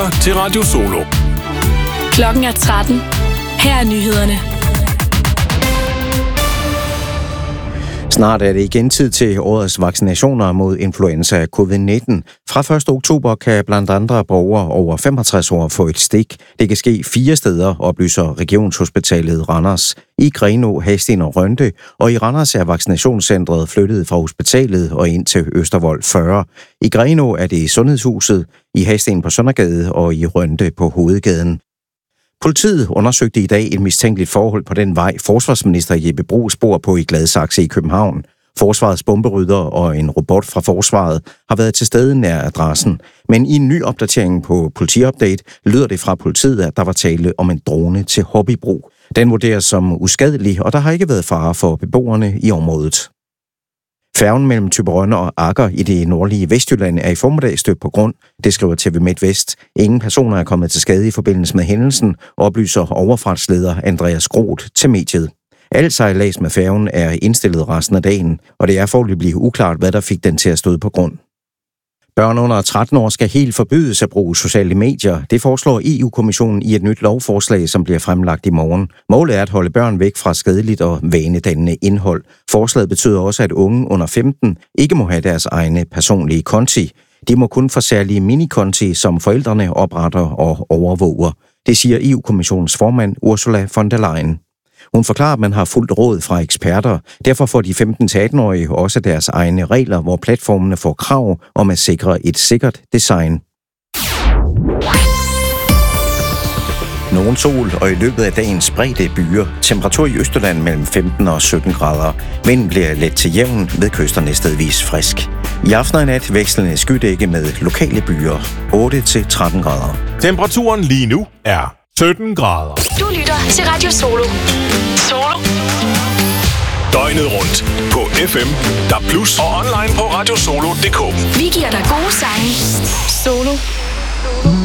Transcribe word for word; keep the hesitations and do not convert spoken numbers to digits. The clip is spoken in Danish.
lytter til Radio Solo. Klokken er tretten. Her er nyhederne. Snart er det igen tid til årets vaccinationer mod influenza af covid nitten. Fra første oktober kan blandt andre borgere over femogtres år få et stik. Det kan ske fire steder, oplyser Regionshospitalet Randers, i Grenaa, Hadsten og Rønde, og i Randers er vaccinationscentret flyttet fra hospitalet og ind til Østervold fyrre. I Grenaa er det i Sundhedshuset, i Hadsten på Søndergade og i Rønde på Hovedgaden. Politiet undersøgte i dag et mistænkeligt forhold på den vej, forsvarsminister Jeppe Bruus bor på i Gladsaxe i København. Forsvarets bomberydder og en robot fra forsvaret har været til stede nær adressen. Men i en ny opdatering på politiupdate lyder det fra politiet, at der var tale om en drone til hobbybrug. Den vurderes som uskadelig, og der har ikke været fare for beboerne i området. Færgen mellem Thyborøn og Agger i det nordlige Vestjylland er i formiddag stødt på grund. Det skriver T V MidtVest. Ingen personer er kommet til skade i forbindelse med hændelsen, oplyser overfartsleder Andreas Groth til mediet. Al sejlads med færgen er indstillet resten af dagen, og det er foreløbig uklart, hvad der fik den til at støde på grund. Børn under tretten år skal helt forbydes at bruge sociale medier. Det foreslår E U-kommissionen i et nyt lovforslag, som bliver fremlagt i morgen. Målet er at holde børn væk fra skadeligt og vanedannende indhold. Forslaget betyder også, at unge under femten ikke må have deres egne personlige konti. De må kun få særlige minikonti, som forældrene opretter og overvåger. Det siger E U-kommissionens formand Ursula von der Leyen. Hun forklarer, at man har fulgt råd fra eksperter. Derfor får de femten til atten-årige også deres egne regler, hvor platformene får krav om at sikre et sikkert design. Nogen sol, og i løbet af dagen spredte byer. Temperatur i Østjylland mellem femten og sytten grader. Vinden bliver let til jævn, ved kysterne stedvis frisk. I aften og i nat vekslende skydække med lokale byer. otte til tretten grader. Temperaturen lige nu er sytten grader. Du lytter til Radio Solo. Solo. Døgnet rundt på F M, D A B plus, og online på radiosolo punktum d k. Vi giver dig gode sange. Solo.